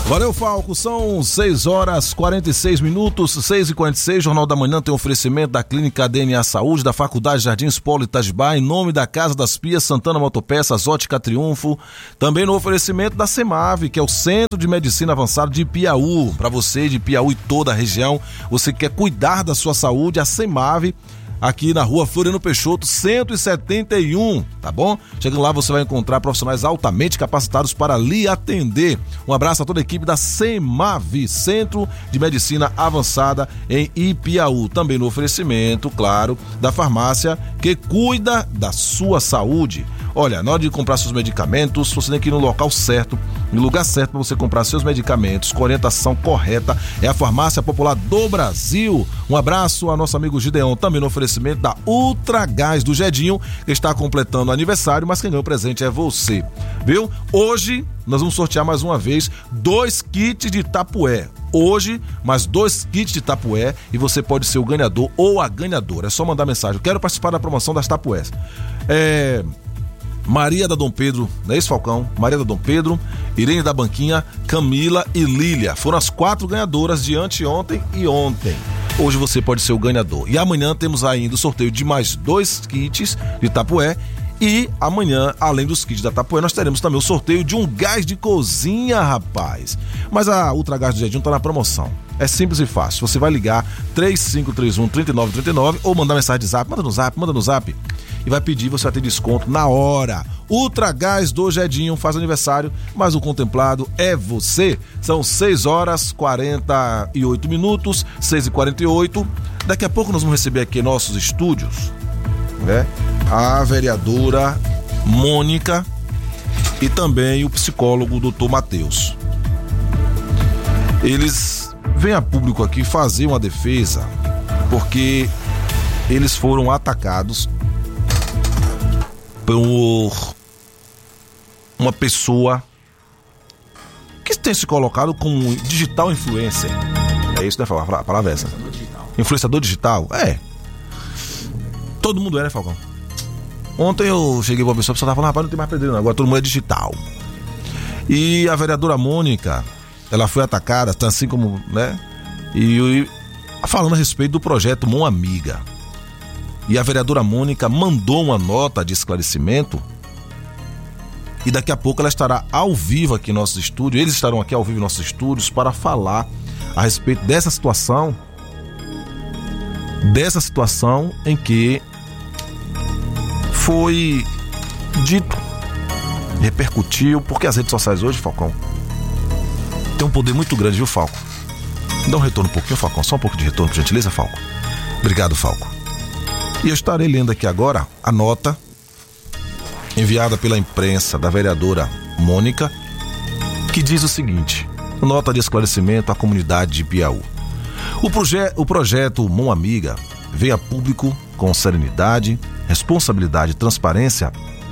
Valeu, Falco, são 6h46, 6h46, Jornal da Manhã tem oferecimento da Clínica DNA Saúde, da Faculdade Jardins Polo Itajibá, em nome da Casa das Pias, Santana Motopeças, Ótica Triunfo, também no oferecimento da CEMAV, que é o Centro de Medicina Avançada de Piauí. Para você de Piauí e toda a região, você quer cuidar da sua saúde, a CEMAV, aqui na rua Floriano Peixoto, 171, tá bom? Chegando lá você vai encontrar profissionais altamente capacitados para lhe atender. Um abraço a toda a equipe da CEMAV, Centro de Medicina Avançada em Ipiaú. Também no oferecimento, claro, da farmácia que cuida da sua saúde. Olha, na hora de comprar seus medicamentos, você tem que ir no local certo, no lugar certo para você comprar seus medicamentos, com orientação correta, é a Farmácia Popular do Brasil. Um abraço ao nosso amigo Gideon, também no oferecimento da Ultra Gás do Gedinho, que está completando aniversário, mas quem ganhou o presente é você, viu? Hoje nós vamos sortear mais uma vez 2 kits de tapué. Hoje, mais 2 kits de tapué e você pode ser o ganhador ou a ganhadora. É só mandar mensagem: eu quero participar da promoção das tapués. Maria da Dom Pedro, não é isso, Falcão? Maria da Dom Pedro, Irene da Banquinha, Camila e Lília. Foram as 4 ganhadoras de anteontem e ontem. Hoje você pode ser o ganhador. E amanhã temos ainda o sorteio de mais 2 kits de tapué. E amanhã, além dos kits da tapué, nós teremos também o sorteio de um gás de cozinha, rapaz. Mas a Ultra Gás do Jardim tá na promoção. É simples e fácil. Você vai ligar 3531-3939 ou mandar mensagem de zap. Manda no zap. E vai pedir, você vai ter desconto na hora. Ultra Gás do Gedinho faz aniversário, mas o contemplado é você. São 6h48, 6h48. Daqui a pouco nós vamos receber aqui em nossos estúdios, né, a vereadora Mônica e também o psicólogo Dr. Matheus. Eles vêm a público aqui fazer uma defesa porque eles foram atacados por uma pessoa que tem se colocado como digital influencer. É isso, né? A palavra é essa. Influenciador digital? É. Todo mundo é, né, Falcão? Ontem eu cheguei com uma pessoa tava falando, rapaz, não tem mais pedreiro não, agora todo mundo é digital. E a vereadora Mônica, ela foi atacada, assim como, né? E falando a respeito do projeto Mão Amiga. E a vereadora Mônica mandou uma nota de esclarecimento e daqui a pouco ela estará ao vivo aqui em nossos estúdios, eles estarão aqui ao vivo em nossos estúdios para falar a respeito dessa situação em que foi dito, repercutiu, porque as redes sociais hoje, Falcão, tem um poder muito grande, viu, Falco? Dá um retorno um pouquinho, Falcão, só um pouco de retorno, por gentileza, Falco. Obrigado, Falco. E eu estarei lendo aqui agora a nota enviada pela imprensa da vereadora Mônica, que diz o seguinte: nota de esclarecimento à comunidade de Piauí. O projeto Mão Amiga vem a público com serenidade, responsabilidade e transparência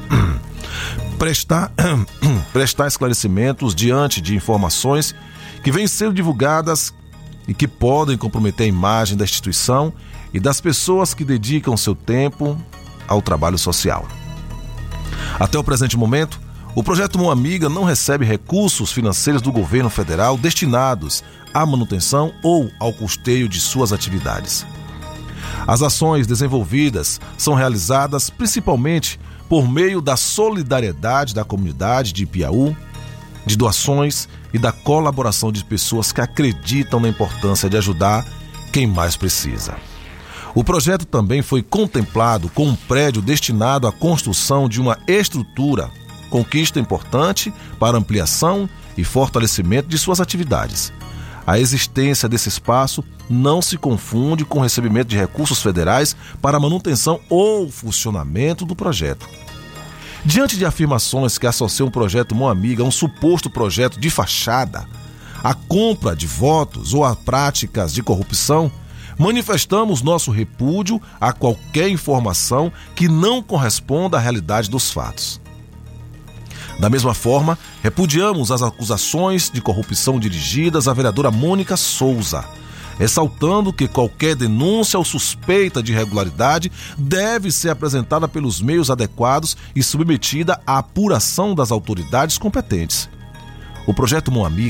prestar esclarecimentos diante de informações que vêm sendo divulgadas e que podem comprometer a imagem da instituição e das pessoas que dedicam seu tempo ao trabalho social. Até o presente momento, o projeto Mão Amiga não recebe recursos financeiros do governo federal destinados à manutenção ou ao custeio de suas atividades. As ações desenvolvidas são realizadas principalmente por meio da solidariedade da comunidade de Piauí, de doações e da colaboração de pessoas que acreditam na importância de ajudar quem mais precisa. O projeto também foi contemplado com um prédio destinado à construção de uma estrutura, conquista importante para ampliação e fortalecimento de suas atividades. A existência desse espaço não se confunde com o recebimento de recursos federais para a manutenção ou funcionamento do projeto. Diante de afirmações que associam o projeto Mão Amiga a um suposto projeto de fachada, a compra de votos ou a práticas de corrupção, manifestamos nosso repúdio a qualquer informação que não corresponda à realidade dos fatos. Da mesma forma, repudiamos as acusações de corrupção dirigidas à vereadora Mônica Souza, ressaltando que qualquer denúncia ou suspeita de irregularidade deve ser apresentada pelos meios adequados e submetida à apuração das autoridades competentes. O projeto Mão Amiga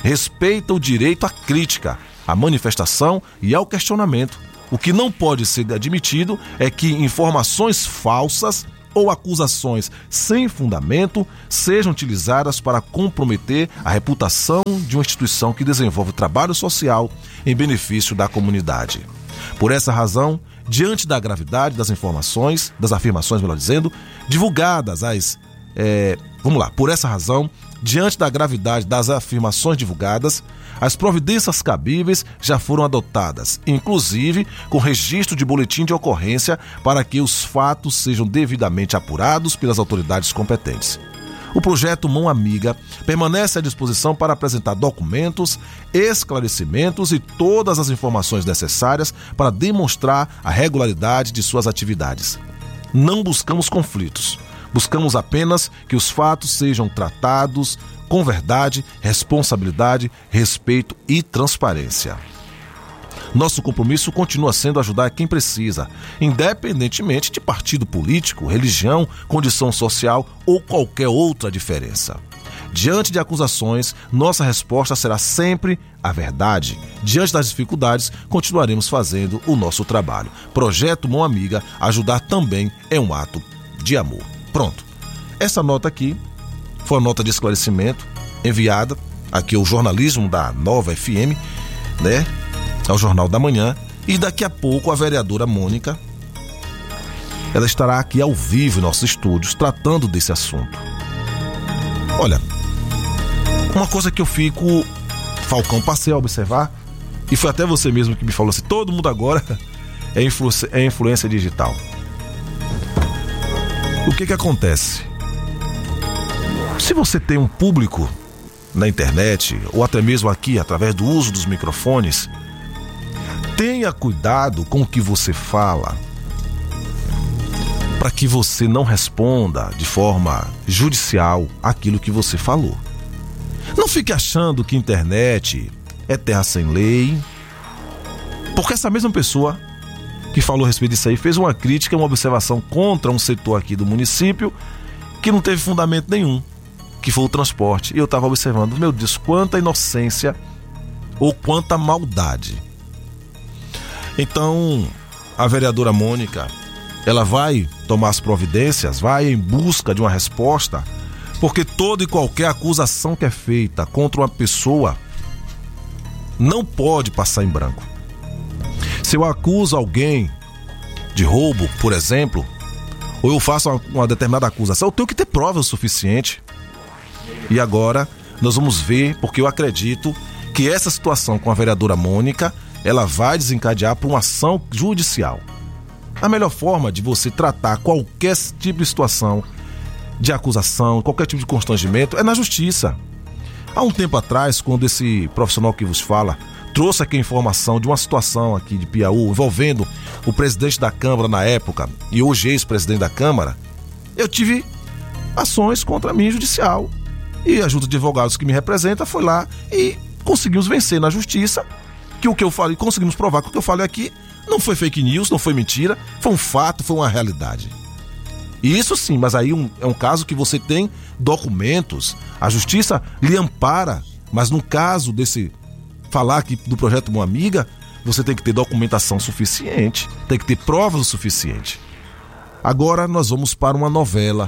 respeita o direito à crítica, à manifestação e ao questionamento. O que não pode ser admitido é que informações falsas ou acusações sem fundamento sejam utilizadas para comprometer a reputação de uma instituição que desenvolve trabalho social em benefício da comunidade. Por essa razão, diante da gravidade das informações, das afirmações, melhor dizendo, divulgadas Por essa razão, diante da gravidade das afirmações divulgadas, as providências cabíveis já foram adotadas, inclusive com registro de boletim de ocorrência para que os fatos sejam devidamente apurados pelas autoridades competentes. O projeto Mão Amiga permanece à disposição para apresentar documentos, esclarecimentos e todas as informações necessárias para demonstrar a regularidade de suas atividades. Não buscamos conflitos. Buscamos apenas que os fatos sejam tratados com verdade, responsabilidade, respeito e transparência. Nosso compromisso continua sendo ajudar quem precisa, independentemente de partido político, religião, condição social ou qualquer outra diferença. Diante de acusações, nossa resposta será sempre a verdade. Diante das dificuldades, continuaremos fazendo o nosso trabalho. Projeto Mão Amiga, ajudar também é um ato de amor. Pronto. Essa nota aqui foi a nota de esclarecimento enviada aqui ao jornalismo da Nova FM, ao Jornal da Manhã, e daqui a pouco a vereadora Mônica, ela estará aqui ao vivo em nossos estúdios tratando desse assunto. Olha, uma coisa que eu fico, Falcão, passei a observar, e foi até você mesmo que me falou assim, todo mundo agora é influência digital. O que acontece? Se você tem um público na internet, ou até mesmo aqui, através do uso dos microfones, tenha cuidado com o que você fala, para que você não responda de forma judicial aquilo que você falou. Não fique achando que internet é terra sem lei, porque essa mesma pessoa que falou a respeito disso aí fez uma crítica, uma observação contra um setor aqui do município que não teve fundamento nenhum, que foi o transporte. E eu estava observando, meu Deus, quanta inocência ou quanta maldade. Então, a vereadora Mônica, ela vai tomar as providências, vai em busca de uma resposta, porque toda e qualquer acusação que é feita contra uma pessoa não pode passar em branco. Se eu acuso alguém de roubo, por exemplo, ou eu faço uma determinada acusação, eu tenho que ter prova o suficiente. E agora nós vamos ver, porque eu acredito que essa situação com a vereadora Mônica, ela vai desencadear para uma ação judicial. A melhor forma de você tratar qualquer tipo de situação de acusação, qualquer tipo de constrangimento, é na justiça. Há um tempo atrás, quando esse profissional que vos fala trouxe aqui a informação de uma situação aqui de Piauí envolvendo o presidente da Câmara na época e hoje ex-presidente da Câmara, eu tive ações contra mim judicial. E a junta de advogados que me representa foi lá e conseguimos vencer na justiça que o que eu falei, conseguimos provar que o que eu falei aqui não foi fake news, não foi mentira, foi um fato, foi uma realidade. E isso sim, mas aí é um caso que você tem documentos, a justiça lhe ampara, mas no caso desse falar aqui do projeto Mão Amiga, você tem que ter documentação suficiente, tem que ter provas o suficiente. Agora nós vamos para uma novela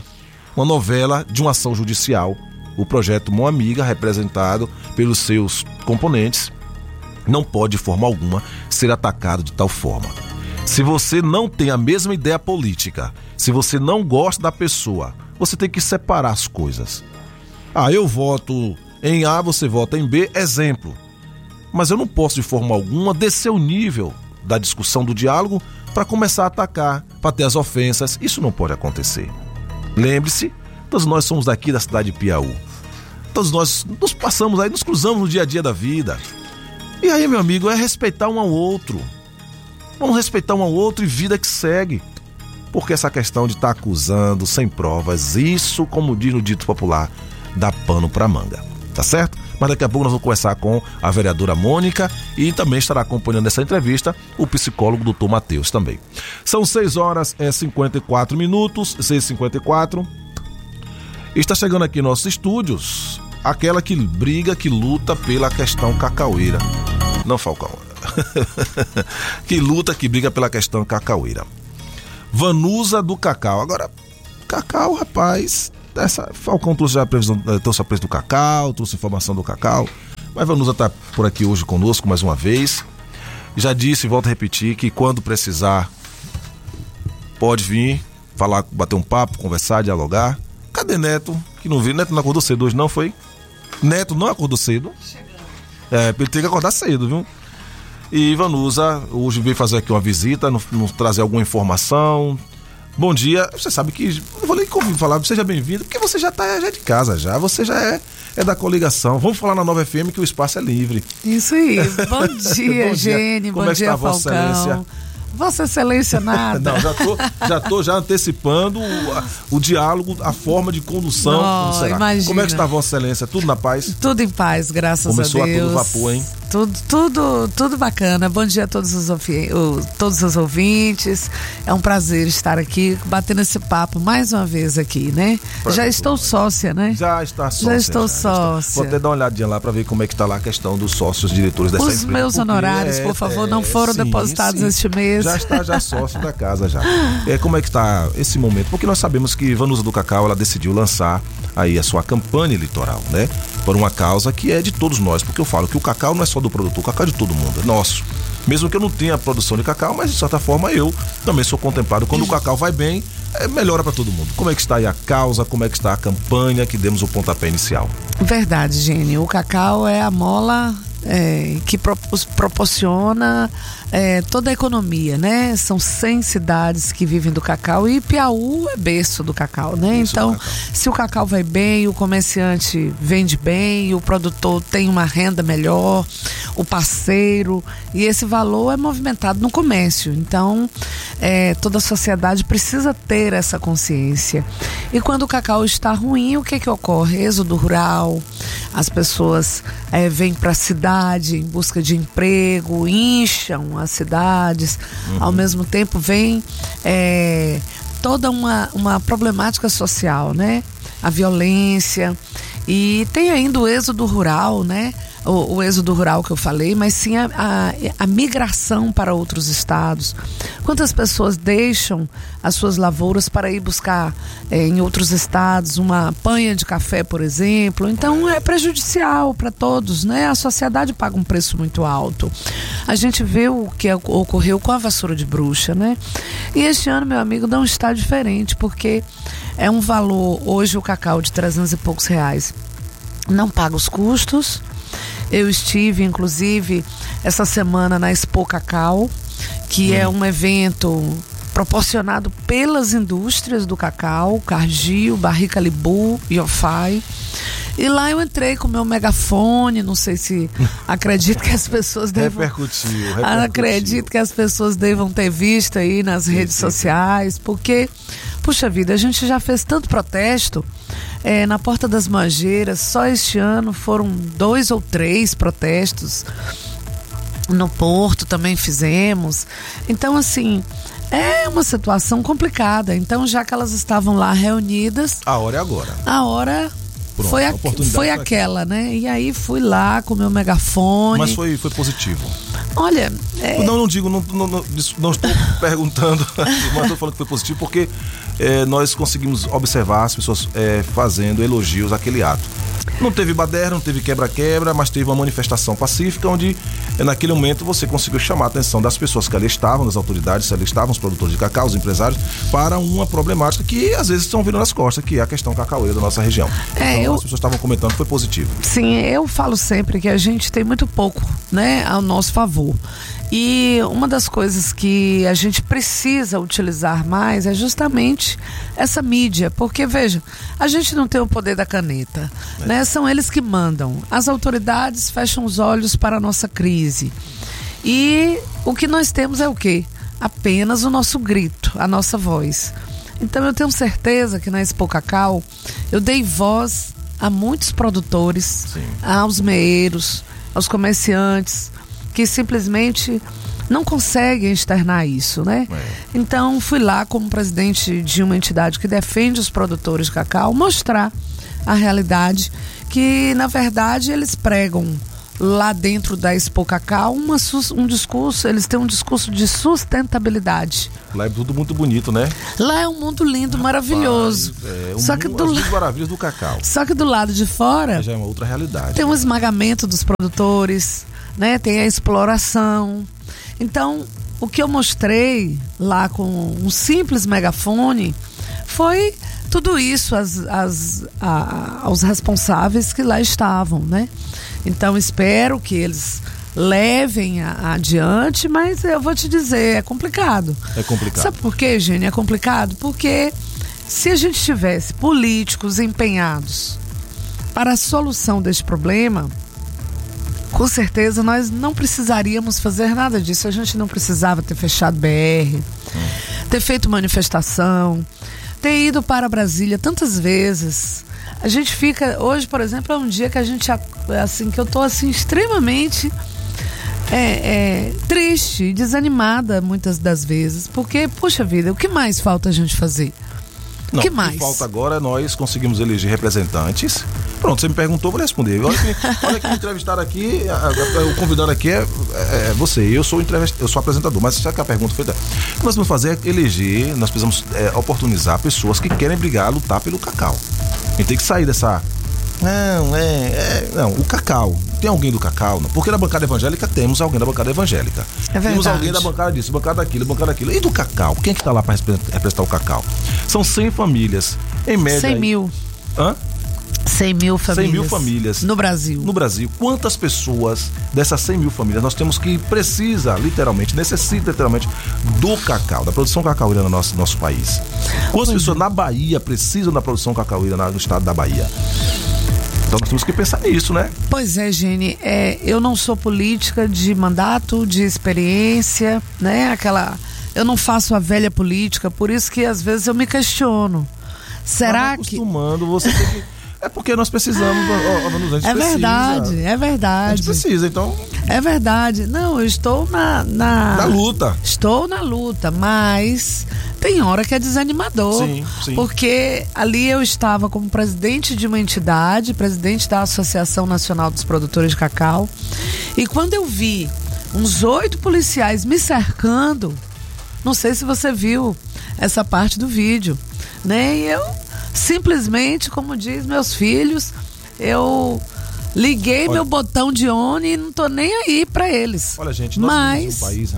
de uma ação judicial. O projeto Mão Amiga, representado pelos seus componentes, não pode de forma alguma ser atacado de tal forma. Se você não tem a mesma ideia política, se você não gosta da pessoa, você tem que separar as coisas. Eu voto em A, você vota em B, exemplo. Mas eu não posso de forma alguma descer o nível da discussão, do diálogo, para começar a atacar, para ter as ofensas. Isso não pode acontecer. Lembre-se, todos nós somos daqui da cidade de Piauí. Todos nós nos passamos aí, nos cruzamos no dia a dia da vida. E aí, meu amigo, é respeitar um ao outro. Vamos respeitar um ao outro e vida que segue. Porque essa questão de estar acusando sem provas, isso, como diz no dito popular, dá pano pra manga. Tá certo? Mas daqui a pouco nós vamos conversar com a vereadora Mônica e também estará acompanhando essa entrevista o psicólogo Dr. Matheus também. São 6h54, 6h54. Está chegando aqui em nossos estúdios aquela que briga, que luta pela questão cacaueira. Não, Falcão. Que luta, que briga pela questão cacaueira. Vanusa do Cacau. Agora, cacau, rapaz, Falcão trouxe a preço do cacau, trouxe informação do cacau, mas Vanusa está por aqui hoje conosco mais uma vez. Já disse e volto a repetir que quando precisar pode vir falar, bater um papo, conversar, dialogar. Cadê Neto? Que não veio. Neto não acordou cedo hoje, não foi? Neto não acordou cedo. Ele tem que acordar cedo, viu? E Vanusa hoje veio fazer aqui uma visita, nos trazer alguma informação. Bom dia. Você sabe que não vou nem falar, seja bem-vindo, porque você já é de casa já. Você já é da coligação. Vamos falar na Nova FM que o espaço é livre. Isso aí. Bom dia, Gene. Bom dia, Falcão. Vossa Excelência? Vossa Excelência nada. Não, já tô antecipando o diálogo, a forma de condução. Imagina. Como é que está Vossa Excelência? Tudo na paz? Tudo em paz, graças a Deus. Começou a todo vapor, hein? Tudo bacana. Bom dia a todos os ouvintes. É um prazer estar aqui batendo esse papo mais uma vez aqui, né? Já estou sócia, né? Já está sócia. Já estou sócia. Vou até dar uma olhadinha lá para ver como é que está lá a questão dos sócios diretores dessa empresa. Os meus honorários, por favor, não foram depositados este mês. Já está sócio da casa já. Como é que está esse momento? Porque nós sabemos que Vanusa do Cacau, ela decidiu lançar aí a sua campanha eleitoral, né? Por uma causa que é de todos nós, porque eu falo que o cacau não é só do produtor, o cacau é de todo mundo, é nosso. Mesmo que eu não tenha produção de cacau, mas de certa forma eu também sou contemplado. Quando o cacau vai bem, melhora para todo mundo. Como é que está aí a causa, como é que está a campanha que demos o pontapé inicial? Verdade, Gene. O cacau é a mola que proporciona toda a economia, né? São 100 cidades que vivem do cacau e Piauí é berço do cacau, né? Então, se o cacau vai bem, o comerciante vende bem, o produtor tem uma renda melhor, o parceiro, e esse valor é movimentado no comércio. Então, toda a sociedade precisa ter essa consciência. E quando o cacau está ruim, o que ocorre? Êxodo rural, as pessoas vêm para a cidade em busca de emprego, incham as cidades, ao mesmo tempo vem toda uma problemática social, né? A violência, e tem ainda o êxodo rural, né? O êxodo rural que eu falei, mas sim a migração para outros estados. Quantas pessoas deixam as suas lavouras para ir buscar em outros estados uma panha de café, por exemplo? Então é prejudicial para todos, né? A sociedade paga um preço muito alto. A gente vê o que ocorreu com a vassoura de bruxa, né? E este ano, meu amigo, não está diferente, porque é um valor, hoje o cacau de 300 e poucos reais não paga os custos. Eu estive, inclusive, essa semana na Expo Cacau, que é um evento proporcionado pelas indústrias do cacau, Cargill, Barrica Libu, Iofai. E lá eu entrei com o meu megafone, não sei se acredito que as pessoas devam... Repercutiu. Acredito que as pessoas devam ter visto aí nas redes sociais, porque, puxa vida, a gente já fez tanto protesto. Na Porta das Mangueiras, só este ano foram 2 ou 3 protestos. No Porto também fizemos. Então, assim, é uma situação complicada. Então, já que elas estavam lá reunidas... A hora é agora. A hora... Pronto, foi aquela, né? E aí fui lá com o meu megafone. Mas foi positivo. Olha... Não estou perguntando, mas estou falando que foi positivo porque nós conseguimos observar as pessoas fazendo elogios àquele ato. Não teve baderna, não teve quebra-quebra, mas teve uma manifestação pacífica onde, naquele momento, você conseguiu chamar a atenção das pessoas que ali estavam, das autoridades que ali estavam, os produtores de cacau, os empresários, para uma problemática que às vezes estão vindo nas costas, que é a questão cacaueira da nossa região. Então, as pessoas estavam comentando que foi positivo. Sim, eu falo sempre que a gente tem muito pouco, né, ao nosso favor. E uma das coisas que a gente precisa utilizar mais é justamente essa mídia, porque veja, a gente não tem o poder da caneta, né? São eles que mandam. As autoridades fecham os olhos para a nossa crise. E o que nós temos é o quê? Apenas o nosso grito, a nossa voz. Então eu tenho certeza que na Expo Cacau eu dei voz a muitos produtores, aos meeiros, aos comerciantes, que simplesmente não conseguem externar isso, né? Então fui lá como presidente de uma entidade que defende os produtores de cacau, mostrar a realidade, que na verdade eles pregam lá dentro da Expo Cacau um discurso, eles têm um discurso de sustentabilidade. Lá é tudo muito bonito, né? Lá é um mundo lindo, maravilhoso. Só que as maravilhas do cacau. Só que do lado de fora já é uma outra realidade. Tem um esmagamento dos produtores, né? Tem a exploração. Então, o que eu mostrei lá com um simples megafone foi tudo isso aos responsáveis que lá estavam, né? Então espero que eles levem adiante, mas eu vou te dizer, é complicado. É complicado. Sabe por quê, Gênia? É complicado porque se a gente tivesse políticos empenhados para a solução deste problema, com certeza nós não precisaríamos fazer nada disso. A gente não precisava ter fechado BR, ter feito manifestação, ter ido para Brasília tantas vezes. A gente fica, hoje, por exemplo, é um dia que a gente, assim, que eu tô assim extremamente triste e desanimada muitas das vezes, porque, puxa vida, o que mais falta a gente fazer? Não, o que mais? O que falta agora é nós conseguimos eleger representantes. Pronto, você me perguntou, vou responder. Olha que me entrevistaram aqui, o convidado aqui é você, eu sou apresentador, mas sabe que a pergunta foi o que nós vamos fazer é eleger, nós precisamos oportunizar pessoas que querem brigar, lutar pelo cacau. A gente tem que sair dessa... Não, o cacau. Tem alguém do cacau? Não. Porque na bancada evangélica temos alguém da bancada evangélica. É verdade. Temos alguém da bancada disso, bancada daquilo, bancada daquilo. E do cacau? Quem é que está lá para representar o cacau? São 100 famílias, em média... 100 mil. Hã? 100 mil famílias. 100 mil famílias. No Brasil. No Brasil. Quantas pessoas dessas 100 mil famílias nós temos que necessita literalmente do cacau, da produção cacaueira no nosso país? Quantas pessoas na Bahia precisam da produção cacaueira no estado da Bahia? Então nós temos que pensar nisso, né? Pois é, Gene, eu não sou política de mandato, de experiência, né? Eu não faço a velha política, por isso que às vezes eu me questiono. Será que... Você tem que... É porque nós precisamos, é verdade. A gente precisa, então... É verdade. Não, eu estou na luta. Estou na luta, mas tem hora que é desanimador. Sim. Porque ali eu estava como presidente de uma entidade, presidente da Associação Nacional dos Produtores de Cacau, e quando eu vi uns 8 policiais me cercando, não sei se você viu essa parte do vídeo, né? E eu simplesmente, como diz meus filhos, eu liguei meu botão de ON e não tô nem aí pra eles. Olha, gente, nós vivemos um país,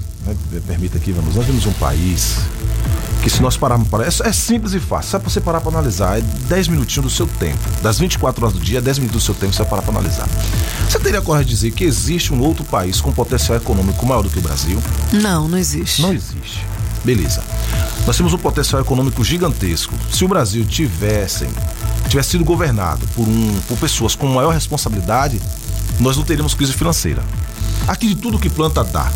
permita aqui, nós vivemos um país que, se nós pararmos para... É simples e fácil, só pra você parar pra analisar, é 10 minutinhos do seu tempo. Das 24 horas do dia, 10 minutos do seu tempo, você vai parar pra analisar. Você teria coragem de dizer que existe um outro país com potencial econômico maior do que o Brasil? Não existe. Não existe. Beleza. Nós temos um potencial econômico gigantesco. Se o Brasil tivesse sido governado por pessoas com maior responsabilidade, nós não teríamos crise financeira. Aqui de tudo que planta dá.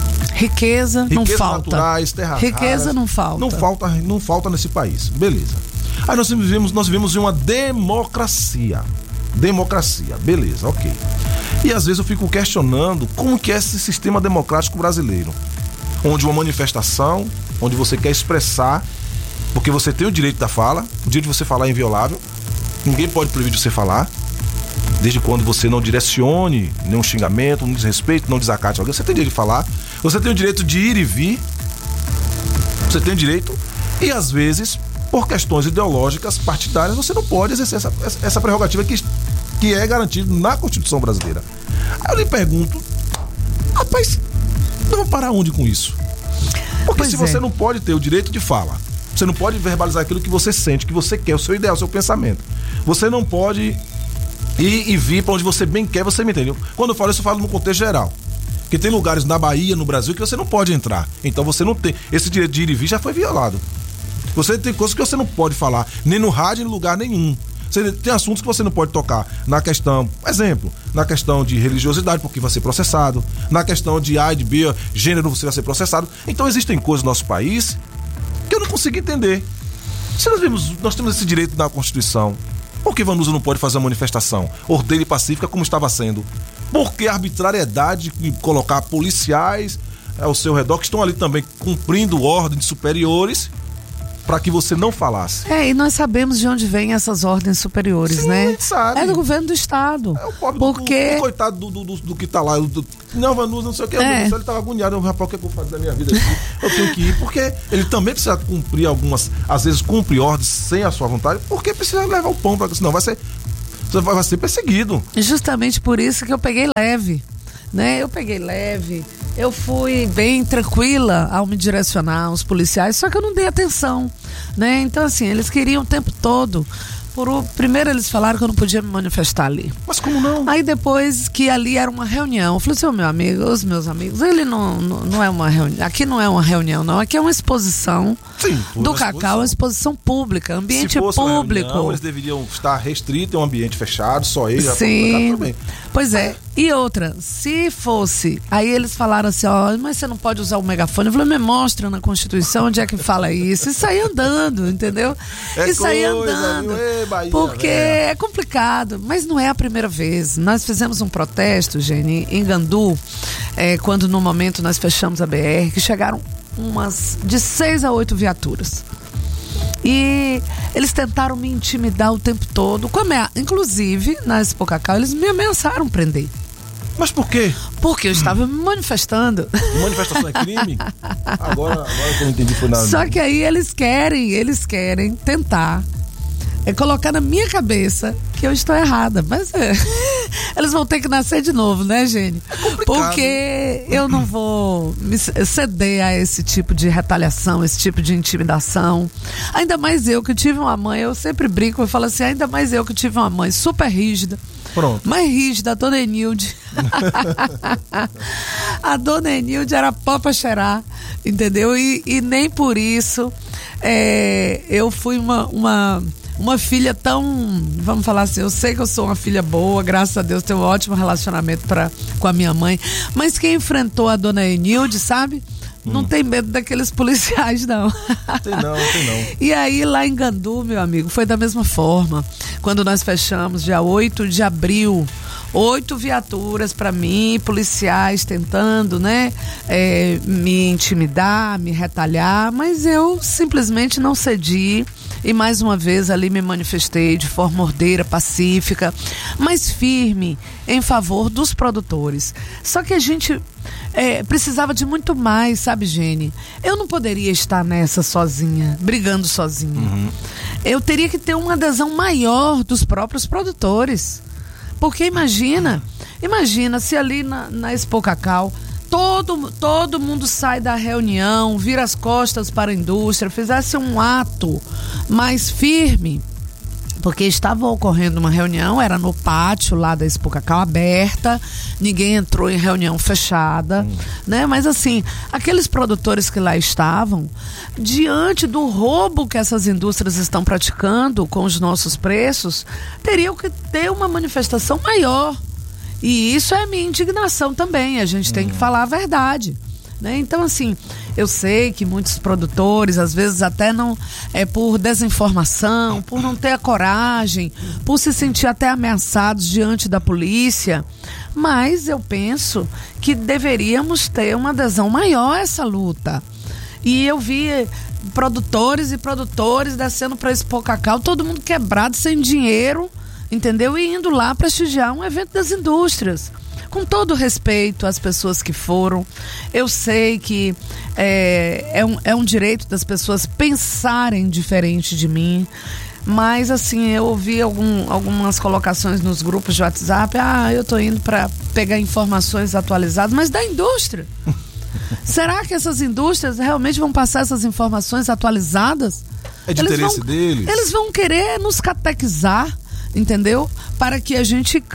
Riqueza não falta. Naturais, terras riqueza raras, não falta. Não falta nesse país. Beleza. Aí nós vivemos em uma democracia. Beleza, ok. E às vezes eu fico questionando como que é esse sistema democrático brasileiro, onde uma manifestação, onde você quer expressar, porque você tem o direito da fala, o direito de você falar é inviolável, ninguém pode proibir de você falar, desde quando você não direcione nenhum xingamento, não desrespeito, não desacate alguém, você tem direito de falar, você tem o direito de ir e vir, você tem o direito, e às vezes, por questões ideológicas, partidárias, você não pode exercer essa prerrogativa que é garantida na Constituição brasileira. Aí eu lhe pergunto, rapaz, nós vamos parar onde com isso? Porque se você não pode ter o direito de fala, você não pode verbalizar aquilo que você sente, que você quer, o seu ideal, o seu pensamento. Você não pode ir e vir para onde você bem quer, você me entendeu? Quando eu falo isso, eu falo no contexto geral. Porque tem lugares na Bahia, no Brasil, que você não pode entrar. Então você não tem. Esse direito de ir e vir já foi violado. Você tem coisas que você não pode falar, nem no rádio, nem em lugar nenhum. Você tem assuntos que você não pode tocar na questão, exemplo, na questão de religiosidade, porque vai ser processado, na questão de A e de B, gênero, você vai ser processado. Então existem coisas no nosso país que eu não consigo entender. Se nós temos esse direito da Constituição, por que Vanusa não pode fazer uma manifestação ordeira e pacífica como estava sendo? Por que a arbitrariedade de colocar policiais ao seu redor, que estão ali também cumprindo ordens superiores, para que você não falasse. E nós sabemos de onde vêm essas ordens superiores, Sim, né? A gente sabe. É do governo do estado. É o pobre porque... do coitado do que tá lá. Não, Vanusa, não sei o que. Ele tava agoniado. Rapaz, o que eu vou fazer da minha vida aqui? Eu tenho que ir. Porque ele também precisa cumprir às vezes cumpre ordens sem a sua vontade, porque precisa levar o pão para senão vai ser perseguido. Justamente por isso que eu peguei leve, né? Eu fui bem tranquila ao me direcionar aos policiais, só que eu não dei atenção, né? Então, assim, eles queriam o tempo todo. Primeiro eles falaram que eu não podia me manifestar ali. Mas como não? Aí depois que ali era uma reunião, eu falei assim, os meus amigos, ele não é uma reunião, aqui não é uma reunião não, aqui é uma exposição. Sim, do Cacau, uma exposição pública, ambiente público. Reunião, eles deveriam estar restritos em um ambiente fechado, só eles. Sim, tudo bem. Pois é. E outra, se fosse, aí eles falaram assim, mas você não pode usar o megafone. Eu falei, me mostra na Constituição onde é que fala isso. E sair andando, entendeu? Sair andando. Bahia, porque é complicado, mas não é a primeira vez. Nós fizemos um protesto, Gene, em Gandu, quando no momento nós fechamos a BR, que chegaram de 6 a 8 viaturas. E eles tentaram me intimidar o tempo todo. Inclusive, na Expo Cacau, eles me ameaçaram prender. Mas por quê? Porque eu estava me manifestando. Manifestação é crime? Agora que eu entendi foi nada. Só que aí eles querem tentar colocar na minha cabeça que eu estou errada. Mas eles vão ter que nascer de novo, né, Gene? Porque eu não vou me ceder a esse tipo de retaliação, esse tipo de intimidação. Ainda mais eu que tive uma mãe, eu sempre brinco, eu falo assim, ainda mais eu que tive uma mãe super rígida. Pronto. Mais rígida, a dona Enilde. A dona Enilde era pó pra cheirar, entendeu? E nem por isso eu fui uma filha tão, vamos falar assim, eu sei que eu sou uma filha boa, graças a Deus tenho um ótimo relacionamento com a minha mãe, mas quem enfrentou a dona Enilde, sabe? Não tem medo daqueles policiais, não. Tem não. E aí, lá em Gandu, meu amigo, foi da mesma forma. Quando nós fechamos, dia 8 de abril, 8 viaturas para mim, policiais tentando, né, me intimidar, me retalhar, mas eu simplesmente não cedi. E mais uma vez ali me manifestei de forma ordeira, pacífica, mas firme em favor dos produtores. Só que a gente precisava de muito mais, sabe, Gene? Eu não poderia estar nessa sozinha, brigando sozinha. Uhum. Eu teria que ter uma adesão maior dos próprios produtores. Porque imagina se ali na Expo Cacau todo mundo sai da reunião, vira as costas para a indústria, fizesse um ato mais firme, porque estava ocorrendo uma reunião, era no pátio lá da Expo Cacau, aberta, ninguém entrou em reunião fechada, né? Mas assim, aqueles produtores que lá estavam, diante do roubo que essas indústrias estão praticando com os nossos preços, teriam que ter uma manifestação maior. E isso é minha indignação também, a gente tem que falar a verdade, né? Então, assim, eu sei que muitos produtores, às vezes até não, por desinformação, por não ter a coragem, por se sentir até ameaçados diante da polícia, mas eu penso que deveríamos ter uma adesão maior a essa luta. E eu vi produtores descendo para Expo Cacau, todo mundo quebrado, sem dinheiro, entendeu? E indo lá prestigiar um evento das indústrias. Com todo respeito às pessoas que foram, eu sei que é um direito das pessoas pensarem diferente de mim, mas assim, eu ouvi algumas colocações nos grupos de WhatsApp, eu tô indo para pegar informações atualizadas, mas da indústria. Será que essas indústrias realmente vão passar essas informações atualizadas? É de interesse deles? Eles vão querer nos catequizar, entendeu? Para que a gente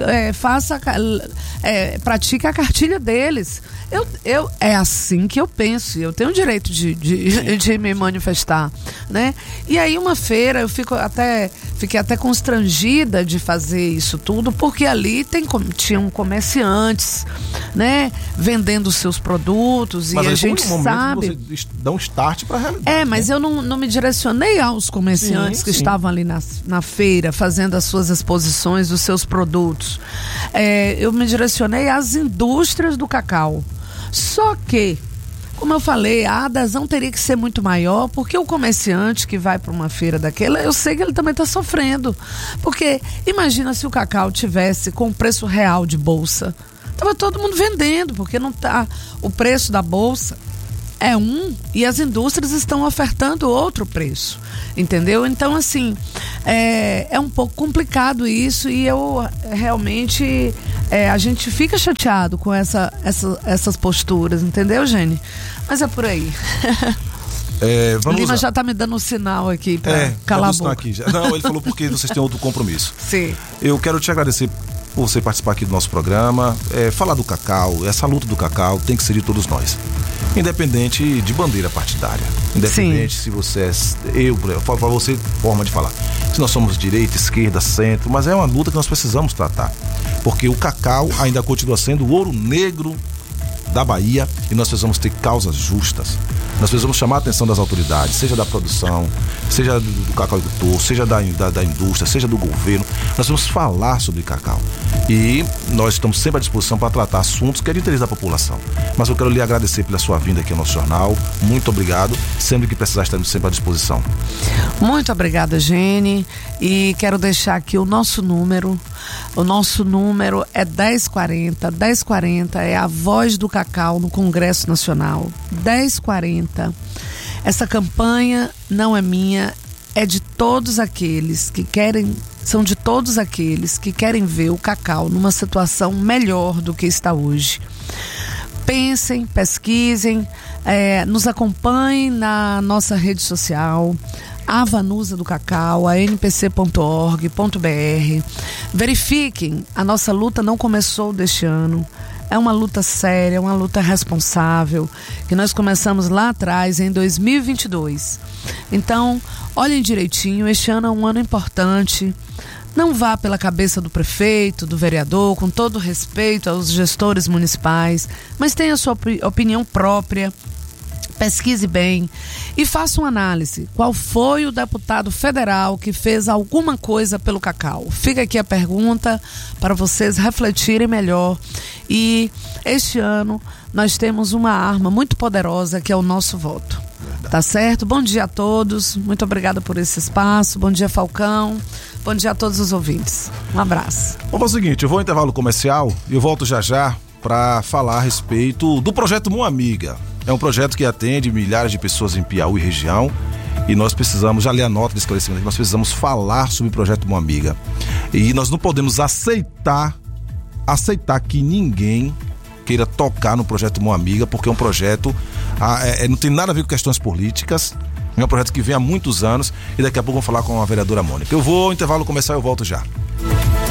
pratique a cartilha deles. É assim que eu penso. Eu tenho o direito de me manifestar, né? E aí uma feira, eu fiquei até constrangida de fazer isso tudo, porque ali tinham comerciantes, né? Vendendo seus produtos. Mas e a gente sabe. Você dá um start para a realidade. Mas eu não me direcionei aos comerciantes que estavam ali na feira, fazendo as suas exposições dos seus produtos. Eu me direcionei às indústrias do cacau. Só que como eu falei, a adesão teria que ser muito maior, porque o comerciante que vai para uma feira daquela, eu sei que ele também está sofrendo. Porque imagina se o cacau tivesse com o preço real de bolsa. Tava todo mundo vendendo, porque não tá, o preço da bolsa é um e as indústrias estão ofertando outro preço, entendeu? Então, assim, é um pouco complicado isso e eu realmente, a gente fica chateado com essas posturas, entendeu, Gene? Mas é por aí. Lima já tá me dando um sinal aqui para calar a boca. Aqui. Não, ele falou porque vocês têm outro compromisso. Sim. Eu quero te agradecer por você participar aqui do nosso programa, falar do cacau, essa luta do cacau tem que ser de todos nós, independente de bandeira partidária, independente se você para você, forma de falar, se nós somos direita, esquerda, centro, mas é uma luta que nós precisamos tratar, porque o cacau ainda continua sendo o ouro negro da Bahia e nós precisamos ter causas justas. Nós precisamos chamar a atenção das autoridades, seja da produção, seja do cacauicultor, seja da indústria, seja do governo. Nós vamos falar sobre cacau. E nós estamos sempre à disposição para tratar assuntos que é de interesse da população. Mas eu quero lhe agradecer pela sua vinda aqui ao nosso jornal. Muito obrigado. Sempre que precisar, estaremos sempre à disposição. Muito obrigada, Gene. E quero deixar aqui o nosso número. O nosso número é 1040. 1040 é a voz do cacau no Congresso Nacional. 1040. Essa campanha não é minha, é de todos aqueles que querem, são de todos aqueles que querem ver o cacau numa situação melhor do que está hoje. Pensem, pesquisem, nos acompanhem na nossa rede social, a Vanusa do Cacau, a npc.org.br. Verifiquem, a nossa luta não começou deste ano. É uma luta séria, é uma luta responsável, que nós começamos lá atrás, em 2022. Então, olhem direitinho, este ano é um ano importante. Não vá pela cabeça do prefeito, do vereador, com todo respeito aos gestores municipais, mas tenha a sua opinião própria. Pesquise bem e faça uma análise. Qual foi o deputado federal que fez alguma coisa pelo cacau? Fica aqui a pergunta para vocês refletirem melhor. E este ano nós temos uma arma muito poderosa que é o nosso voto. Tá certo? Bom dia a todos. Muito obrigada por esse espaço. Bom dia, Falcão. Bom dia a todos os ouvintes. Um abraço. Vamos ao seguinte, eu vou ao intervalo comercial e eu volto já para falar a respeito do projeto Mão Amiga. É um projeto que atende milhares de pessoas em Piauí e região e nós precisamos, já ler a nota de esclarecimento, nós precisamos falar sobre o projeto Mão Amiga. E nós não podemos aceitar que ninguém queira tocar no projeto Mão Amiga, porque é um projeto, não tem nada a ver com questões políticas, é um projeto que vem há muitos anos e daqui a pouco vamos falar com a vereadora Mônica. Eu vou ao intervalo comercial e eu volto já.